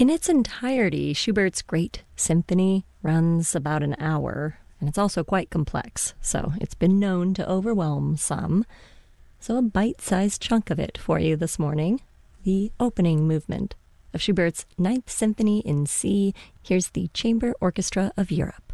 In its entirety, Schubert's Great Symphony runs about an hour, and it's also quite complex, so it's been known to overwhelm some. So a bite-sized chunk of it for you this morning, the opening movement of Schubert's Ninth Symphony in C. Here's the Chamber Orchestra of Europe.